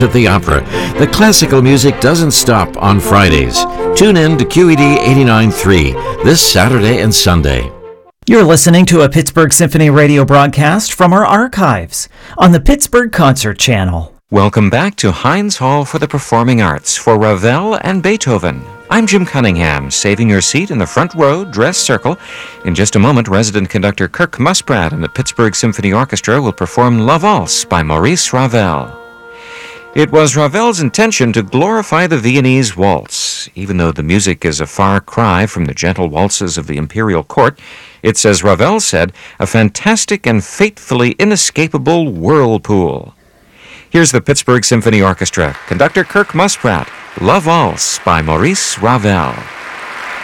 at the Opera. The classical music doesn't stop on Fridays. Tune in to QED 89.3 this Saturday and Sunday. You're listening to a Pittsburgh Symphony radio broadcast from our archives on the Pittsburgh Concert Channel. Welcome back to Heinz Hall for the Performing Arts for Ravel and Beethoven. I'm Jim Cunningham, saving your seat in the front row, dress circle. In just a moment, resident conductor Kirk Muspratt and the Pittsburgh Symphony Orchestra will perform La Valse by Maurice Ravel. It was Ravel's intention to glorify the Viennese waltz. Even though the music is a far cry from the gentle waltzes of the imperial court, it's, as Ravel said, a fantastic and fatefully inescapable whirlpool. Here's the Pittsburgh Symphony Orchestra, conductor Kirk Muspratt, La Valse by Maurice Ravel.